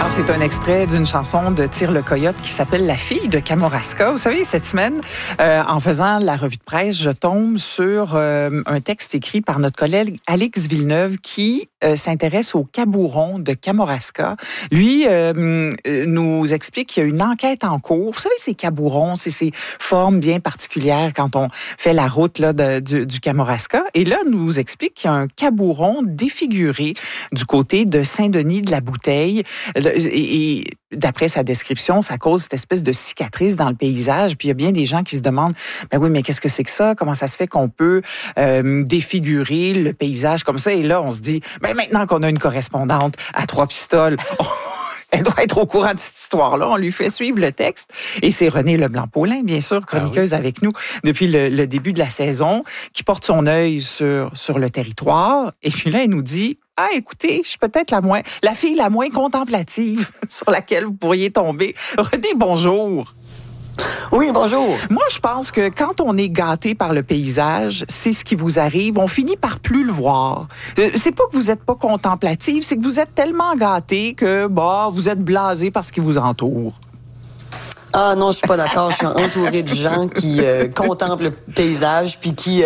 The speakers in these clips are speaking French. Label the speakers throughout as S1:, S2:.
S1: Alors, c'est un extrait d'une chanson de Tire le Coyote qui s'appelle La fille de Kamouraska. Vous savez, cette semaine, en faisant la revue de presse, je tombe sur un texte écrit par notre collègue Alex Villeneuve qui s'intéresse au Cabouron de Kamouraska. Lui nous explique qu'il y a une enquête en cours. Vous savez, ces Cabourons, c'est ces formes bien particulières quand on fait la route là, du Kamouraska. Et là, nous explique qu'il y a un Cabouron défiguré du côté de Saint-Denis de la Bouteille. Et d'après sa description, ça cause cette espèce de cicatrice dans le paysage. Puis il y a bien des gens qui se demandent, ben oui, mais qu'est-ce que c'est que ça? Comment ça se fait qu'on peut défigurer le paysage comme ça? Et là, on se dit, ben maintenant qu'on a une correspondante à Trois-Pistoles, elle doit être au courant de cette histoire-là. On lui fait suivre le texte. Et c'est Renée Leblanc-Paulin, bien sûr, chroniqueuse avec nous depuis le début de la saison, qui porte son œil sur le territoire. Et puis là, elle nous dit, ah, écoutez, je suis peut-être la fille la moins contemplative sur laquelle vous pourriez tomber. Renée, bonjour.
S2: Oui, bonjour.
S1: Moi, je pense que quand on est gâté par le paysage, c'est ce qui vous arrive. On finit par plus le voir. C'est pas que vous êtes pas contemplative, c'est que vous êtes tellement gâté que, vous êtes blasé par ce qui vous entoure.
S2: Ah non, je suis pas d'accord. Je suis entourée de gens qui contemplent le paysage puis qui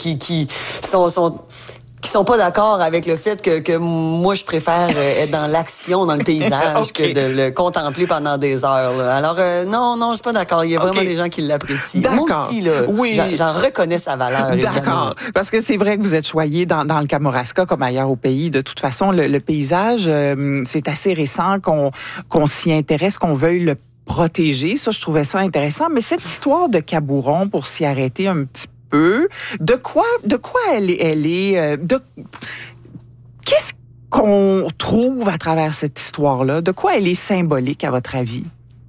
S2: sont pas d'accord avec le fait que moi je préfère être dans l'action, dans le paysage que de le contempler pendant des heures. Là. Alors non, je suis pas d'accord. Il y a vraiment des gens qui l'apprécient.
S1: D'accord.
S2: Moi aussi là, j'en reconnais sa valeur.
S1: D'accord.
S2: Évidemment.
S1: Parce que c'est vrai que vous êtes choyé dans le Kamouraska comme ailleurs au pays. De toute façon, le paysage, c'est assez récent qu'on s'y intéresse, qu'on veuille le protéger. Ça, je trouvais ça intéressant. Mais cette histoire de Cabouron, pour s'y arrêter un petit peu, de quoi elle est qu'est-ce qu'on trouve à travers cette histoire-là? De quoi elle est symbolique, à votre avis?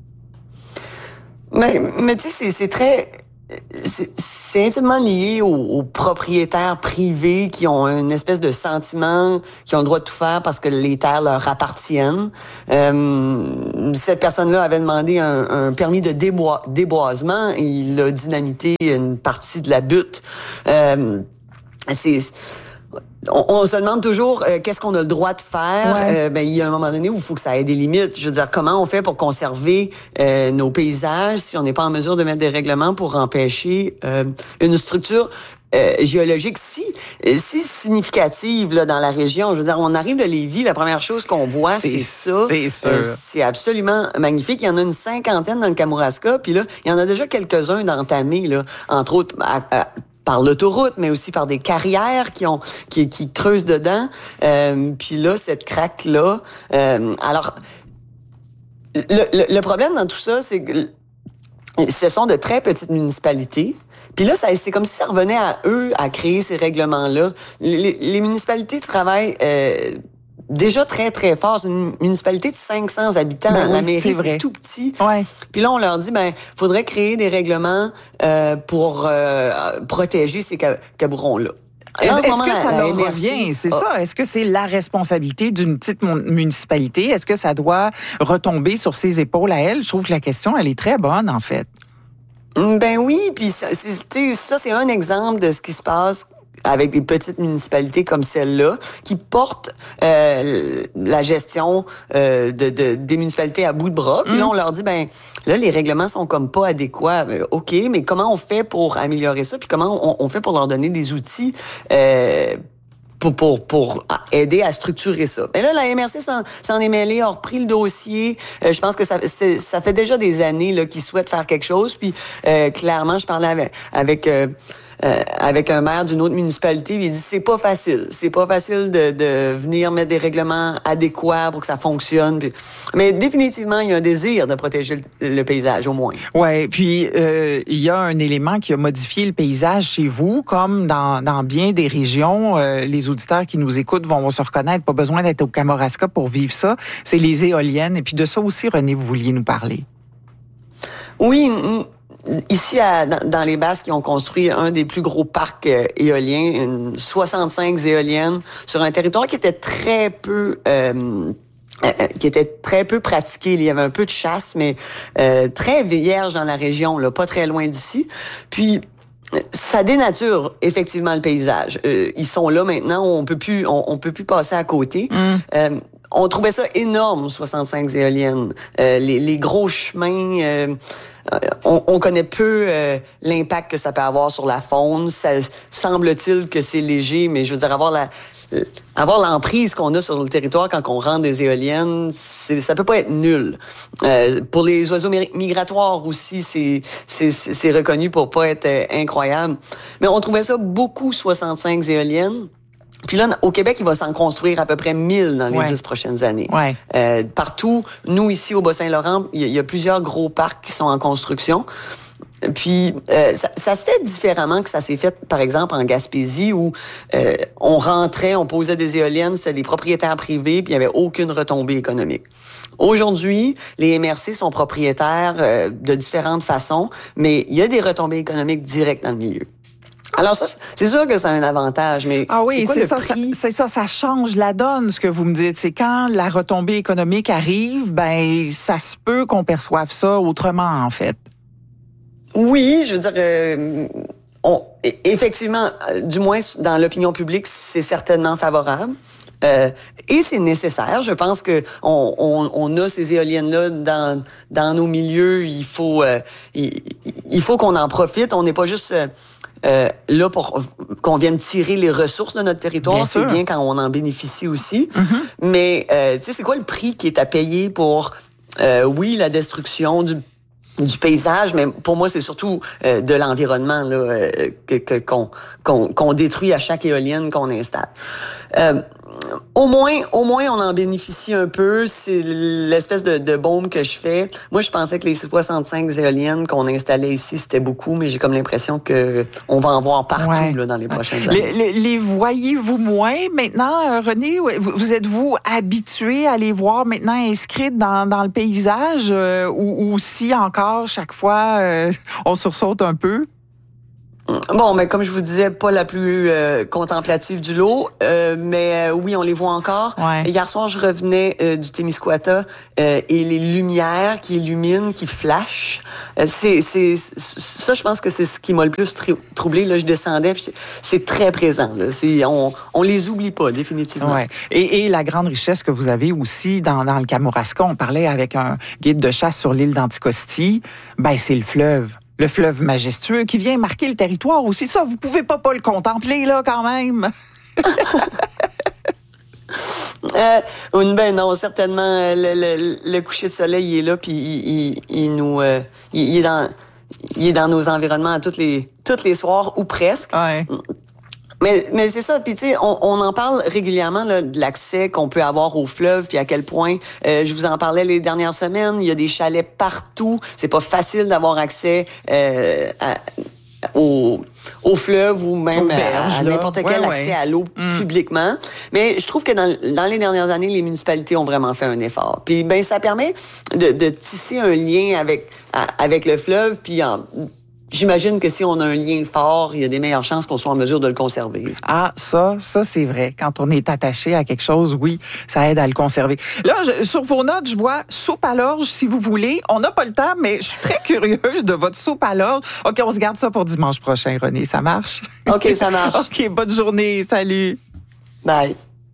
S2: Mais tu sais, c'est intimement lié aux propriétaires privés qui ont une espèce de sentiment, qui ont le droit de tout faire parce que les terres leur appartiennent. Cette personne-là avait demandé un permis de déboisement et il a dynamité une partie de la butte. On se demande toujours qu'est-ce qu'on a le droit de faire. Il y a un moment donné où il faut que ça ait des limites. Je veux dire, comment on fait pour conserver nos paysages si on n'est pas en mesure de mettre des règlements pour empêcher une structure géologique si significative là dans la région. Je veux dire, on arrive de Lévis, la première chose qu'on voit, c'est ça.
S1: C'est sûr.
S2: C'est absolument magnifique. Il y en a une 50aine dans le Kamouraska, puis là, il y en a déjà quelques-uns d'entamés là, entre autres par l'autoroute, mais aussi par des carrières qui creusent dedans. Puis là, cette craque-là. Alors, le problème dans tout ça, c'est que ce sont de très petites municipalités. Puis là, c'est comme si ça revenait à eux à créer ces règlements-là. Les municipalités travaillent déjà très, très fort. C'est une municipalité de 500 habitants. La mairie, c'est tout petit.
S1: Ouais.
S2: Puis là, on leur dit, faudrait créer des règlements pour protéger ces cabourons-là.
S1: Est-ce que ça leur revient? C'est ça. Est-ce que c'est la responsabilité d'une petite municipalité? Est-ce que ça doit retomber sur ses épaules à elle? Je trouve que la question, elle est très bonne, en fait.
S2: Ben oui, puis ça, c'est un exemple de ce qui se passe avec des petites municipalités comme celle-là, qui portent la gestion des municipalités à bout de bras. Puis là, on leur dit, là, les règlements sont comme pas adéquats. OK, mais comment on fait pour améliorer ça? Puis comment on fait pour leur donner des outils pour aider à structurer ça. Mais là, la MRC s'en est mêlée, a repris le dossier. Je pense que ça fait déjà des années là qu'ils souhaitent faire quelque chose. Puis clairement, je parlais avec un maire d'une autre municipalité, il dit c'est pas facile de venir mettre des règlements adéquats pour que ça fonctionne. Mais définitivement, il y a un désir de protéger le paysage au moins.
S1: Ouais, puis il y a un élément qui a modifié le paysage chez vous, comme dans bien des régions. Les auditeurs qui nous écoutent vont se reconnaître. Pas besoin d'être au Kamouraska pour vivre ça. C'est les éoliennes. Et puis de ça aussi, Renée, vous vouliez nous parler.
S2: Oui. Ici, dans les Basques, ils ont construit un des plus gros parcs éoliens, 65 éoliennes, sur un territoire qui était très peu pratiqué. Il y avait un peu de chasse, mais très vierge dans la région, là, pas très loin d'ici. Puis ça dénature effectivement le paysage. Ils sont là maintenant, on peut plus passer à côté. on trouvait ça énorme, 65 éoliennes. Les gros chemins, on connaît peu l'impact que ça peut avoir sur la faune. Ça semble-t-il que c'est léger, mais je veux dire, avoir l'emprise qu'on a sur le territoire quand on rentre des éoliennes, ça peut pas être nul. Pour les oiseaux migratoires aussi, c'est reconnu pour pas être incroyable. Mais on trouvait ça beaucoup, 65 éoliennes. Puis là, au Québec, il va s'en construire à peu près 1000 dans les 10 prochaines années.
S1: Ouais.
S2: Partout, nous, ici, au Bas-Saint-Laurent, il y a plusieurs gros parcs qui sont en construction. Puis, ça se fait différemment que ça s'est fait, par exemple, en Gaspésie, où on rentrait, on posait des éoliennes, c'était des propriétaires privés, puis il n'y avait aucune retombée économique. Aujourd'hui, les MRC sont propriétaires de différentes façons, mais il y a des retombées économiques directes dans le milieu. Alors ça, c'est sûr que c'est un avantage, mais
S1: oui,
S2: c'est quoi le prix?
S1: ça change la donne, ce que vous me dites. C'est quand la retombée économique arrive, ben ça se peut qu'on perçoive ça autrement, en fait.
S2: Oui, je veux dire, effectivement, du moins dans l'opinion publique, c'est certainement favorable. Et c'est nécessaire. Je pense que on a ces éoliennes-là dans nos milieux. Il faut qu'on en profite. On n'est pas juste là pour qu'on vienne tirer les ressources de notre territoire. C'est bien quand on en bénéficie aussi. Mm-hmm. Mais tu sais, c'est quoi le prix qui est à payer pour oui, la destruction du paysage, mais pour moi, c'est surtout de l'environnement là qu'on détruit à chaque éolienne qu'on installe. Au moins, on en bénéficie un peu. C'est l'espèce de baume que je fais. Moi, je pensais que les 65 éoliennes qu'on installait ici, c'était beaucoup, mais j'ai comme l'impression que on va en voir partout là, dans les prochaines années.
S1: Les voyez-vous moins maintenant, René? Vous êtes-vous habitué à les voir maintenant inscrites dans le paysage ou si encore, chaque fois, on sursaute un peu?
S2: Bon, mais comme je vous disais, pas la plus contemplative du lot, mais oui, on les voit encore.
S1: Ouais.
S2: Hier soir, je revenais du Témiscouata et les lumières qui illuminent, qui flashent, c'est ça, je pense que c'est ce qui m'a le plus troublé. Là, je descendais, puis c'est très présent. Là. On les oublie pas, définitivement.
S1: Ouais. Et la grande richesse que vous avez aussi dans le Kamouraska, on parlait avec un guide de chasse sur l'île d'Anticosti, ben c'est le fleuve. Le fleuve majestueux qui vient marquer le territoire aussi. Ça, vous pouvez pas le contempler, là, quand même.
S2: Ben non, certainement, le coucher de soleil, il est là, puis il est dans nos environnements tous les soirs, ou presque.
S1: Ouais.
S2: Mais c'est ça, puis tu sais, on en parle régulièrement là, de l'accès qu'on peut avoir au fleuve, puis à quel point, je vous en parlais les dernières semaines, il y a des chalets partout, c'est pas facile d'avoir accès au fleuve ou même à n'importe quel accès à l'eau publiquement. Mais je trouve que dans les dernières années, les municipalités ont vraiment fait un effort. Puis ben ça permet de tisser un lien avec le fleuve, puis j'imagine que si on a un lien fort, il y a des meilleures chances qu'on soit en mesure de le conserver.
S1: Ah, ça c'est vrai. Quand on est attaché à quelque chose, oui, ça aide à le conserver. Là, sur vos notes, je vois soupe à l'orge, si vous voulez. On n'a pas le temps, mais je suis très curieuse de votre soupe à l'orge. OK, on se garde ça pour dimanche prochain, René. Ça marche?
S2: OK, ça marche.
S1: OK, bonne journée. Salut.
S2: Bye.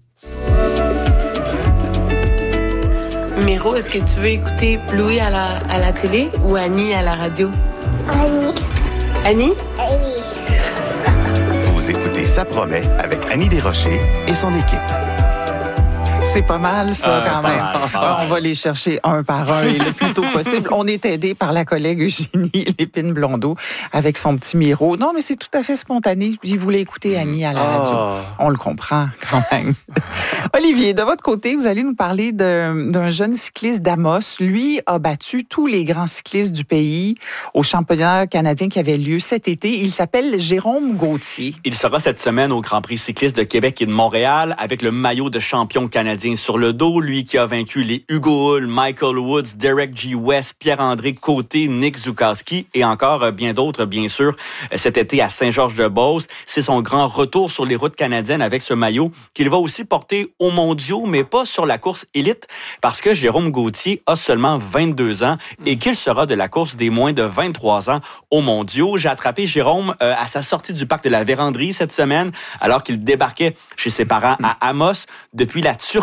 S3: Miro, est-ce que tu veux écouter Bluey à la télé ou Annie à la radio?
S4: Annie.
S3: Annie?
S4: Annie.
S5: Vous écoutez Ça promet avec Annie Desrochers et son équipe.
S1: C'est pas mal, ça, quand même. On va les chercher un par un et le plus tôt possible. On est aidé par la collègue Eugénie Lépine-Blondeau avec son petit Miro. Non, mais c'est tout à fait spontané. Il voulait écouter Annie à la radio. On le comprend, quand même. Olivier, de votre côté, vous allez nous parler d'un jeune cycliste d'Amos. Lui a battu tous les grands cyclistes du pays au championnat canadien qui avait lieu cet été. Il s'appelle Jérôme Gauthier.
S6: Il sera cette semaine au Grand Prix cycliste de Québec et de Montréal avec le maillot de champion canadien sur le dos. Lui qui a vaincu les Hugo Hull, Michael Woods, Derek G. West, Pierre-André Côté, Nick Zukowski et encore bien d'autres, bien sûr, cet été à Saint-Georges-de-Beauce. C'est son grand retour sur les routes canadiennes avec ce maillot qu'il va aussi porter aux mondiaux, mais pas sur la course élite parce que Jérôme Gauthier a seulement 22 ans et qu'il sera de la course des moins de 23 ans aux mondiaux. J'ai attrapé Jérôme à sa sortie du parc de la Vérandrie cette semaine alors qu'il débarquait chez ses parents à Amos depuis la Turquie.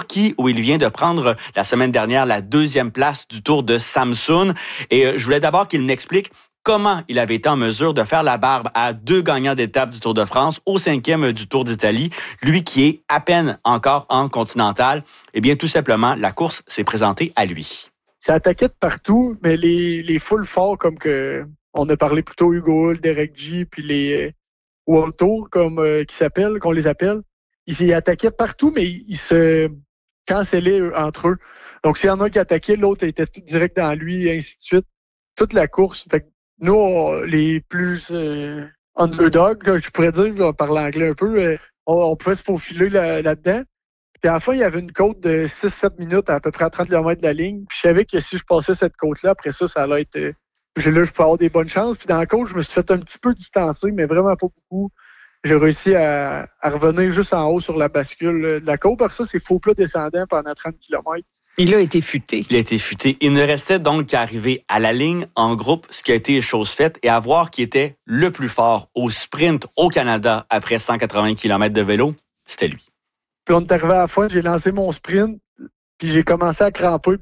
S6: Turquie où il vient de prendre la semaine dernière la 2e place du Tour de Samsun. Et je voulais d'abord qu'il m'explique comment il avait été en mesure de faire la barbe à 2 gagnants d'étape du Tour de France, au 5e du Tour d'Italie, lui qui est à peine encore en continental. Eh bien, tout simplement, la course s'est présentée à lui.
S4: Ça attaquait de partout, mais les full forts, comme que on a parlé plus tôt, Hugo Hull, Derek G, puis les World Tour, comme qu'on les appelle, ils attaquaient partout, mais ils se cancellaient entre eux. Donc, s'il y en a un qui attaquait, l'autre était tout direct dans lui, et ainsi de suite. Toute la course. Fait que nous, les plus underdogs, je pourrais dire, je vais parler anglais un peu, on pouvait se faufiler là-dedans. Puis à la fin, il y avait une côte de 6-7 minutes à peu près à 30 km de la ligne. Puis je savais que si je passais cette côte-là, après ça allait être... là, je pouvais avoir des bonnes chances. Puis dans la côte, je me suis fait un petit peu distancer, mais vraiment pas beaucoup. J'ai réussi à revenir juste en haut sur la bascule de la côte. Par ça, c'est faux plat descendant pendant 30 km.
S1: Il a été futé.
S6: Il a été futé. Il ne restait donc qu'à arriver à la ligne en groupe, ce qui a été chose faite, et à voir qui était le plus fort au sprint au Canada après 180 km de vélo, c'était lui.
S4: Puis on est arrivé à la fin, j'ai lancé mon sprint, puis j'ai commencé à cramper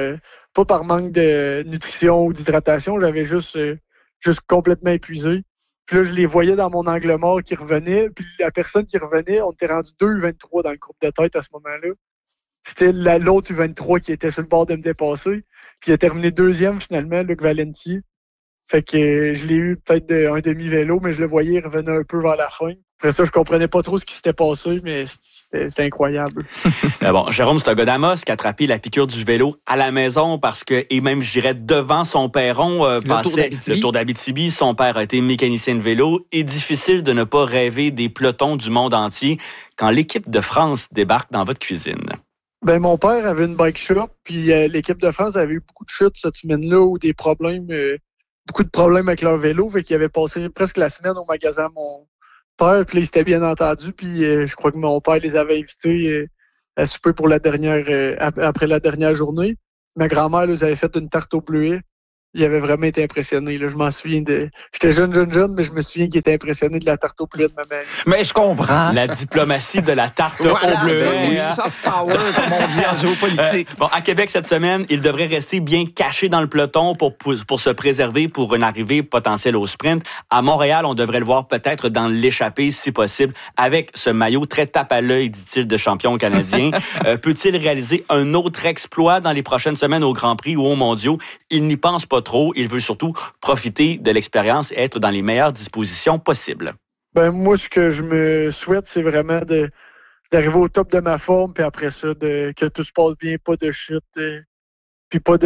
S4: pas par manque de nutrition ou d'hydratation, j'avais juste complètement épuisé. Puis là, je les voyais dans mon angle mort qui revenait, puis la personne qui revenait, on était rendu 2 U23 dans le groupe de tête à ce moment-là. C'était l'autre U23 qui était sur le bord de me dépasser. Puis il a terminé 2e finalement, Luc Valenti. Fait que je l'ai eu peut-être un demi-vélo, mais je le voyais, il revenait un peu vers la fin. Après ça, je comprenais pas trop ce qui s'était passé, mais c'était incroyable.
S6: Bon, Jérôme, c'est un gars d'Amos qui a attrapé la piqûre du vélo à la maison parce que, et même, je dirais, devant son perron, passait le Tour d'Abitibi. Son père a été mécanicien de vélo. Et difficile de ne pas rêver des pelotons du monde entier quand l'équipe de France débarque dans votre cuisine.
S4: Ben, mon père avait une bike shop, puis l'équipe de France avait eu beaucoup de chutes cette semaine-là ou des problèmes, beaucoup de problèmes avec leur vélo. Fait qu'ils avaient passé presque la semaine au magasin mon père, puis là, ils s'étaient bien entendus, puis je crois que mon père les avait invités à souper pour après la dernière journée. Ma grand-mère les avait fait une tarte au bleuet. Il avait vraiment été impressionné. Là. Je m'en souviens J'étais jeune, mais je me souviens qu'il était impressionné de la tarte au bleuet de ma mère.
S1: Mais je comprends.
S6: La diplomatie de la tarte au bleuet.
S1: Ça, c'est du soft power, comme on dit en géopolitique.
S6: Bon, à Québec cette semaine, il devrait rester bien caché dans le peloton pour se préserver pour une arrivée potentielle au sprint. À Montréal, on devrait le voir peut-être dans l'échappée, si possible, avec ce maillot très tape à l'œil, dit-il, de champion canadien. Peut-il réaliser un autre exploit dans les prochaines semaines au Grand Prix ou aux Mondiaux? Il n'y pense pas trop. Il veut surtout profiter de l'expérience et être dans les meilleures dispositions possibles.
S4: Ben moi, ce que je me souhaite, c'est vraiment d'arriver au top de ma forme, puis après ça, que tout se passe bien, pas de chute, puis pas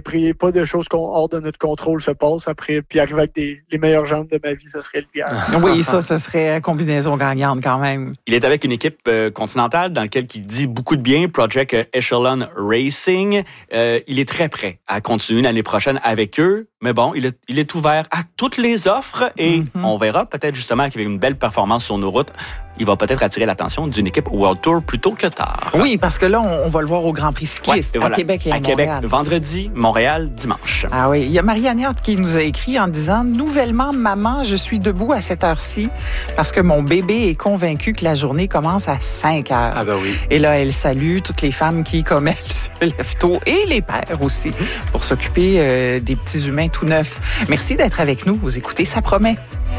S4: de choses hors de notre contrôle se passent après, puis arriver avec les meilleures jambes de ma vie, ça serait l'idéal.
S1: Oui, ça, ce serait combinaison gagnante quand même.
S6: Il est avec une équipe continentale dans laquelle il dit beaucoup de bien, Project Echelon Racing. Il est très prêt à continuer l'année prochaine avec eux, mais bon, il est ouvert à toutes les offres et on verra peut-être justement qu'avec une belle performance sur nos routes, il va peut-être attirer l'attention d'une équipe World Tour plus tôt que tard.
S1: Oui, parce que là, on va le voir au Grand Prix cycliste à Québec et à Montréal.
S6: Québec, vendredi, Montréal, dimanche.
S1: Ah oui, il y a Marianne Yacht qui nous a écrit en disant « Nouvellement, maman, je suis debout à cette heure-ci parce que mon bébé est convaincu que la journée commence à 5 heures. »
S6: Ah ben oui.
S1: Et là, elle salue toutes les femmes qui, comme elle, se lèvent tôt et les pères aussi pour s'occuper des petits humains tout neufs. Merci d'être avec nous. Vous écoutez, ça promet.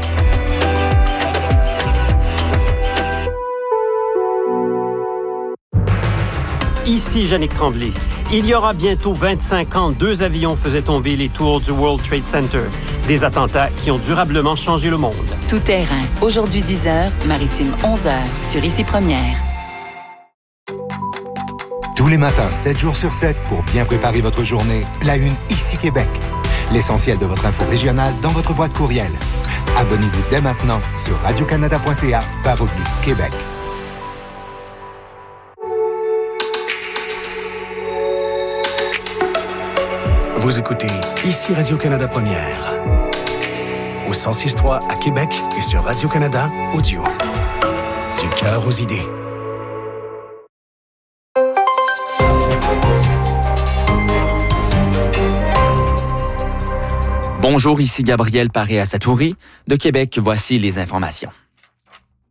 S7: Ici Yannick Tremblay. Il y aura bientôt 25 ans, 2 avions faisaient tomber les tours du World Trade Center. Des attentats qui ont durablement changé le monde.
S8: Tout terrain. Aujourd'hui 10h, maritime 11h, sur Ici Première.
S9: Tous les matins, 7 jours sur 7, pour bien préparer votre journée, la une Ici Québec. L'essentiel de votre info régionale dans votre boîte courriel. Abonnez-vous dès maintenant sur radiocanada.ca/Québec.
S10: Vous écoutez Ici Radio-Canada Première. Au 106.3 à Québec et sur Radio-Canada Audio. Du cœur aux idées.
S11: Bonjour, ici Gabriel Paré-Assatouri. De Québec, voici les informations.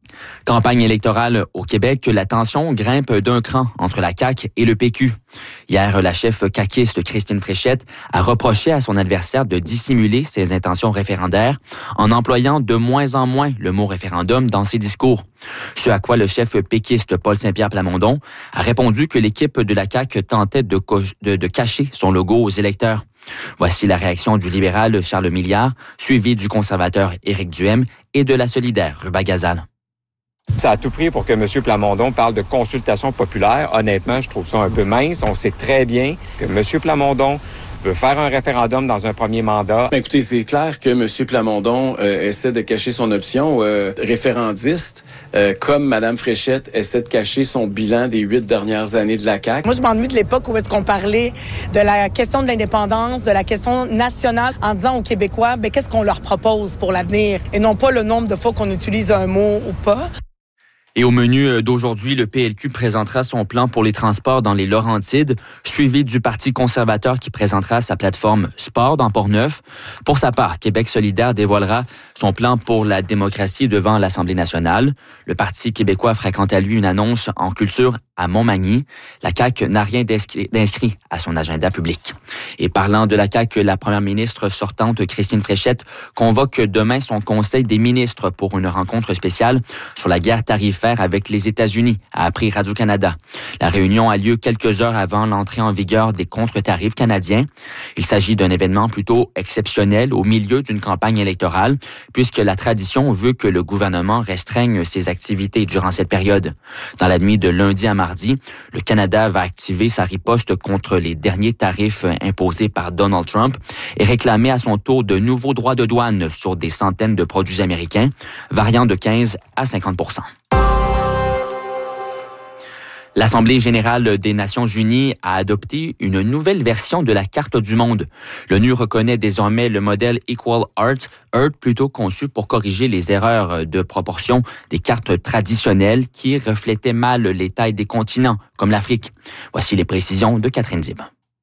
S11: Campagne électorale au Québec, la tension grimpe d'un cran entre la CAQ et le PQ. Hier, la chef caquiste Christine Fréchette a reproché à son adversaire de dissimuler ses intentions référendaires en employant de moins en moins le mot référendum dans ses discours. Ce à quoi le chef péquiste Paul Saint-Pierre Plamondon a répondu que l'équipe de la CAQ tentait de cacher son logo aux électeurs. Voici la réaction du libéral Charles Milliard, suivi du conservateur Éric Duhem et de la solidaire Ruba Gazal.
S12: Ça a tout pris pour que M. Plamondon parle de consultation populaire. Honnêtement, je trouve ça un peu mince. On sait très bien que M. Plamondon veut faire un référendum dans un premier mandat.
S13: Ben écoutez, c'est clair que M. Plamondon essaie de cacher son option référendiste, comme Mme Fréchette essaie de cacher son bilan des 8 dernières années de la CAQ.
S14: Moi, je m'ennuie de l'époque où est-ce qu'on parlait de la question de l'indépendance, de la question nationale, en disant aux Québécois, ben qu'est-ce qu'on leur propose pour l'avenir, et non pas le nombre de fois qu'on utilise un mot ou pas.
S11: Et au menu d'aujourd'hui, le PLQ présentera son plan pour les transports dans les Laurentides, suivi du Parti conservateur qui présentera sa plateforme Sport dans Port-Neuf. Pour sa part, Québec solidaire dévoilera son plan pour la démocratie devant l'Assemblée nationale. Le Parti québécois fera quant à lui une annonce en culture à Montmagny. La CAQ n'a rien d'inscrit à son agenda public. Et parlant de la CAQ, la première ministre sortante Christine Fréchette convoque demain son conseil des ministres pour une rencontre spéciale sur la guerre tarifaire avec les États-Unis, a appris Radio-Canada. La réunion a lieu quelques heures avant l'entrée en vigueur des contre-tarifs canadiens. Il s'agit d'un événement plutôt exceptionnel au milieu d'une campagne électorale, puisque la tradition veut que le gouvernement restreigne ses activités durant cette période. Dans la nuit de lundi à mardi, le Canada va activer sa riposte contre les derniers tarifs imposés par Donald Trump et réclamer à son tour de nouveaux droits de douane sur des centaines de produits américains, variant de 15 à 50%. L'Assemblée générale des Nations unies a adopté une nouvelle version de la carte du monde. L'ONU reconnaît désormais le modèle Equal Earth plutôt conçu pour corriger les erreurs de proportion des cartes traditionnelles qui reflétaient mal les tailles des continents, comme l'Afrique. Voici les précisions de Catherine Dib.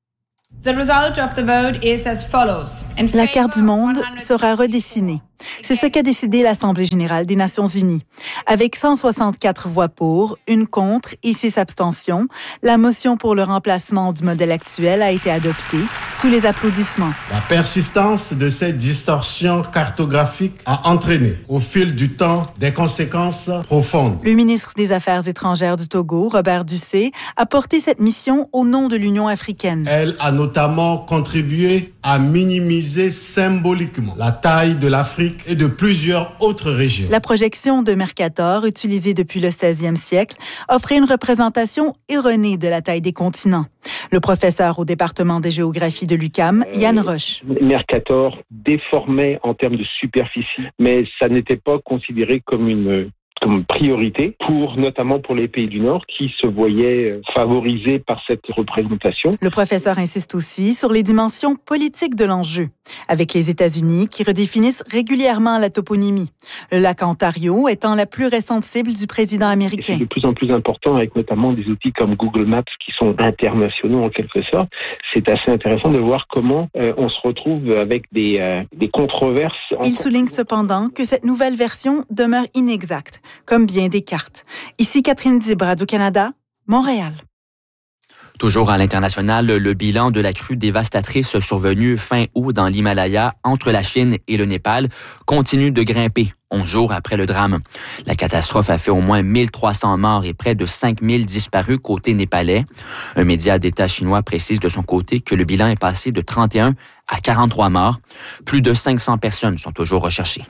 S15: La carte du monde sera redessinée. C'est ce qu'a décidé l'Assemblée générale des Nations unies. Avec 164 voix pour, une contre et 6 abstentions, la motion pour le remplacement du modèle actuel a été adoptée sous les applaudissements.
S16: La persistance de cette distorsion cartographique a entraîné, au fil du temps, des conséquences profondes.
S15: Le ministre des Affaires étrangères du Togo, Robert Ducé, a porté cette mission au nom de l'Union africaine.
S16: Elle a notamment contribué à minimiser symboliquement la taille de l'Afrique et de plusieurs autres régions.
S15: La projection de Mercator, utilisée depuis le 16e siècle, offrait une représentation erronée de la taille des continents. Le professeur au département des géographies de l'UQAM, Yann Roche.
S17: Mercator déformait en termes de superficie, mais ça n'était pas considéré comme priorité, notamment pour les pays du Nord qui se voyaient favorisés par cette représentation.
S15: Le professeur insiste aussi sur les dimensions politiques de l'enjeu, avec les États-Unis qui redéfinissent régulièrement la toponymie, le lac Ontario étant la plus récente cible du président américain.
S17: Et c'est de plus en plus important avec notamment des outils comme Google Maps qui sont internationaux en quelque sorte. C'est assez intéressant de voir comment on se retrouve avec des controverses.
S15: Il souligne cependant que cette nouvelle version demeure inexacte, comme bien des cartes. Ici Catherine Dib, Radio-Canada, Montréal.
S11: Toujours à l'international, le bilan de la crue dévastatrice survenue fin août dans l'Himalaya entre la Chine et le Népal continue de grimper 11 jours après le drame. La catastrophe a fait au moins 1300 morts et près de 5000 disparus côté népalais. Un média d'État chinois précise de son côté que le bilan est passé de 31 à 43 morts. Plus de 500 personnes sont toujours recherchées.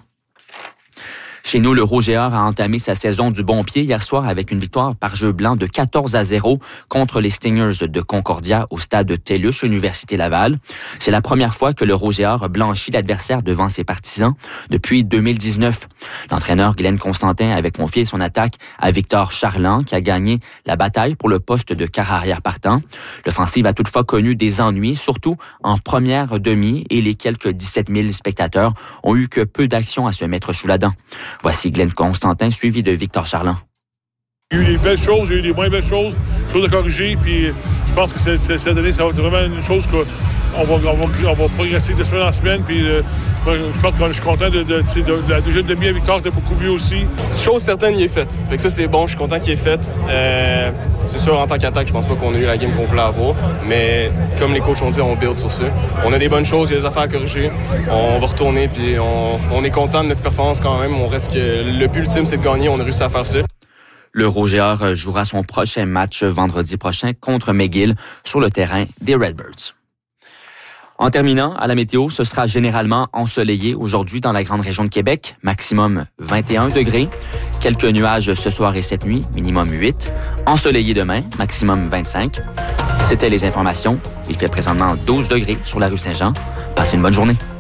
S11: Chez nous, le Rouge et Or a entamé sa saison du bon pied hier soir avec une victoire par jeu blanc de 14-0 contre les Stingers de Concordia au stade TELUS, Université Laval. C'est la première fois que le Rouge et Or blanchit l'adversaire devant ses partisans depuis 2019. L'entraîneur Glenn Constantin avait confié son attaque à Victor Charland qui a gagné la bataille pour le poste de quart arrière partant. L'offensive a toutefois connu des ennuis, surtout en première demi, et les quelques 17 000 spectateurs ont eu que peu d'action à se mettre sous la dent. Voici Glenn Constantin, suivi de Victor Charland.
S18: Il y a eu des belles choses, il y a eu des moins belles choses à corriger, puis je pense que cette année, ça va être vraiment une chose qu'on va progresser de semaine en semaine, puis je pense que je suis content de la deuxième demi-victoire était beaucoup mieux aussi.
S19: Chose certaine, il est fait. Fait que ça, c'est bon, je suis content qu'il est fait. C'est sûr, en tant qu'attaque, je pense pas qu'on a eu la game qu'on voulait avoir, mais comme les coachs ont dit, on build sur ça. On a des bonnes choses, il y a des affaires à corriger. On va retourner, puis on est content de notre performance quand même. On reste que le but ultime, c'est de gagner, on a réussi à faire ça.
S11: Le Rouge-et-Or jouera son prochain match vendredi prochain contre McGill sur le terrain des Redbirds. En terminant, à la météo, ce sera généralement ensoleillé aujourd'hui dans la grande région de Québec, maximum 21 degrés. Quelques nuages ce soir et cette nuit, minimum 8. Ensoleillé demain, maximum 25. C'était les informations. Il fait présentement 12 degrés sur la rue Saint-Jean. Passez une bonne journée.